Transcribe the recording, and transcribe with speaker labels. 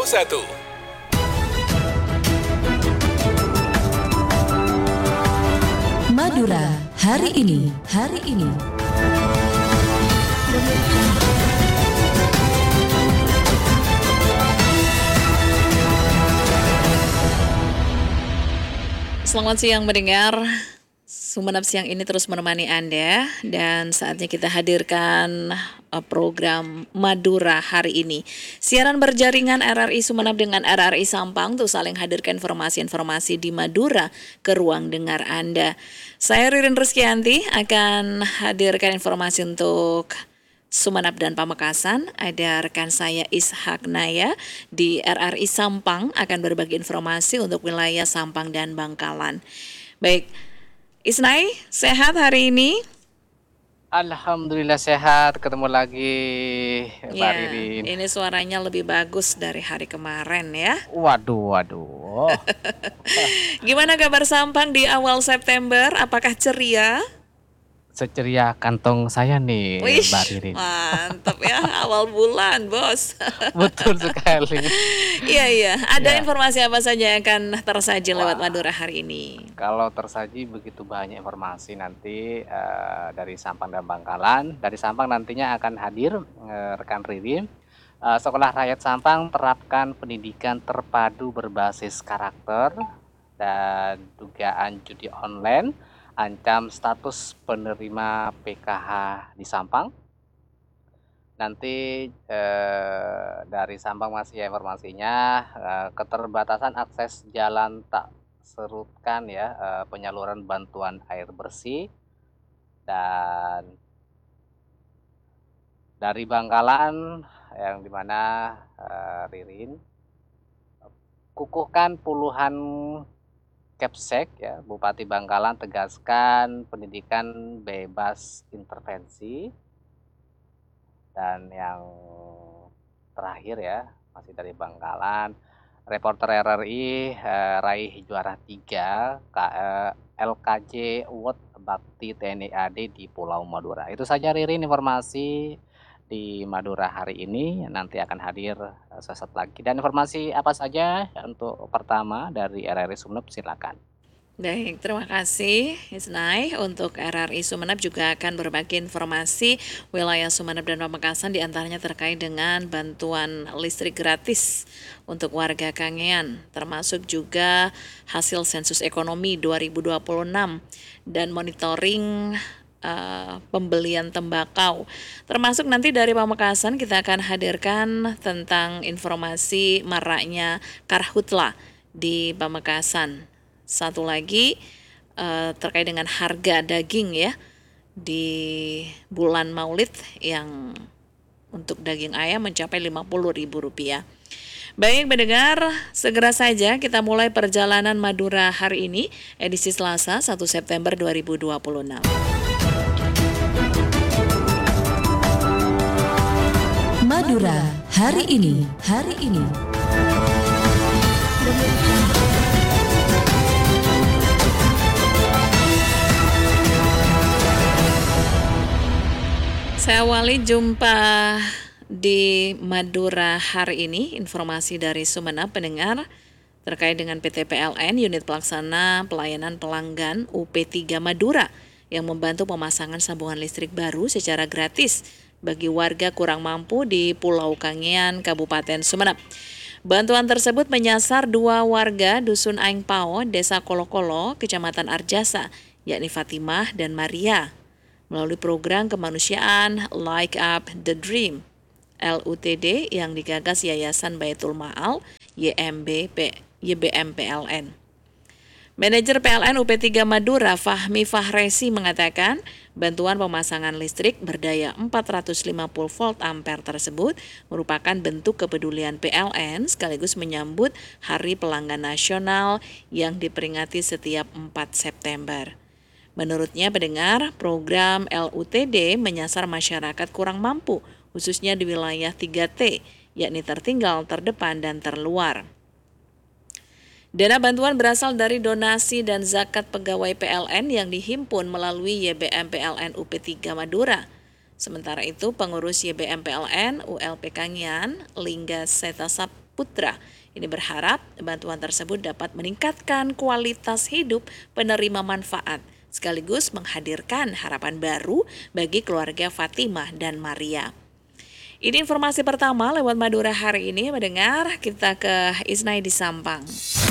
Speaker 1: Madura hari ini.
Speaker 2: Selamat siang mendengar. Sumenep siang ini terus menemani Anda dan saatnya kita hadirkan program Madura hari ini. Siaran berjaringan RRI Sumenep dengan RRI Sampang untuk saling hadirkan informasi-informasi di Madura ke ruang dengar Anda. Saya Ririn Rizkyanti akan hadirkan informasi untuk Sumenep dan Pamekasan. Ada rekan saya Ishak Naya di RRI Sampang akan berbagi informasi untuk wilayah Sampang dan Bangkalan. Baik, Isnai, sehat hari ini?
Speaker 3: Alhamdulillah sehat, ketemu lagi Mbak
Speaker 2: Ya,
Speaker 3: Ririn.
Speaker 2: ini suaranya lebih bagus dari hari kemarin ya.
Speaker 3: Waduh.
Speaker 2: Gimana kabar Sampang di awal September? Apakah ceria?
Speaker 3: Seceria kantong saya nih
Speaker 2: Wih,
Speaker 3: Mbak Ririn.
Speaker 2: mantap ya, awal bulan bos.
Speaker 3: Betul sekali.
Speaker 2: Iya, ada
Speaker 3: Ya.
Speaker 2: informasi apa saja yang akan tersaji lewat
Speaker 3: Wah.
Speaker 2: Madura hari ini?
Speaker 3: Kalau tersaji begitu banyak informasi nanti dari Sampang dan Bangkalan. Dari Sampang nantinya akan hadir rekan Ririn. Sekolah Rakyat Sampang terapkan pendidikan terpadu berbasis karakter dan dugaan judi online. Ancam status penerima PKH di Sampang. Nanti dari Sampang masih ya informasinya, keterbatasan akses jalan tak serutkan ya penyaluran bantuan air bersih. Dan dari Bangkalan yang dimana Ririn kukuhkan puluhan Kepsek ya, Bupati Bangkalan tegaskan pendidikan bebas intervensi. Dan yang terakhir ya, masih dari Bangkalan, reporter RRI raih juara 3 LKJ Award Bakti TNI AD di Pulau Madura. Itu saja Ririn informasi di Madura hari ini, nanti akan hadir sesaat lagi. Dan informasi apa saja untuk pertama dari RRI Sumenep, silakan.
Speaker 2: Baik, terima kasih Isnai. Untuk RRI Sumenep juga akan berbagi informasi wilayah Sumenep dan Pamekasan, diantaranya terkait dengan bantuan listrik gratis untuk warga Kangean, termasuk juga hasil sensus ekonomi 2026 dan monitoring pembelian tembakau. Termasuk nanti dari Pamekasan kita akan hadirkan tentang informasi maraknya karhutla di Pamekasan. Satu lagi terkait dengan harga daging ya di bulan Maulid yang untuk daging ayam mencapai Rp50.000. Baik mendengar, segera saja kita mulai perjalanan Madura hari ini, edisi Selasa 1 September 2026.
Speaker 1: Madura hari ini.
Speaker 2: Saya awali jumpa di Madura hari ini, informasi dari Sumenep pendengar terkait dengan PT PLN Unit Pelaksana Pelayanan Pelanggan UP3 Madura yang membantu pemasangan sambungan listrik baru secara gratis bagi warga kurang mampu di Pulau Kangean, Kabupaten Sumenep. Bantuan tersebut menyasar 2 warga Dusun Aing Pao, Desa Kolokolo, Kecamatan Arjasa, yakni Fatimah dan Maria, melalui program kemanusiaan Like Up the Dream LUTD yang digagas Yayasan Baitul Ma'al YBM PLN. Manajer PLN UP3 Madura Fahmi Fahresi mengatakan bantuan pemasangan listrik berdaya 450 volt ampere tersebut merupakan bentuk kepedulian PLN sekaligus menyambut Hari Pelanggan Nasional yang diperingati setiap 4 September. Menurutnya pendengar, program LUTD menyasar masyarakat kurang mampu, khususnya di wilayah 3T, yakni tertinggal, terdepan, dan terluar. Dana bantuan berasal dari donasi dan zakat pegawai PLN yang dihimpun melalui YBM PLN UP3 Madura. Sementara itu, pengurus YBM PLN ULP Kangian, Lingga Putra. Ini berharap bantuan tersebut dapat meningkatkan kualitas hidup penerima manfaat, sekaligus menghadirkan harapan baru bagi keluarga Fatimah dan Maria. Ini informasi pertama lewat Madura hari ini. Mendengar, kita ke Isnai di Sampang.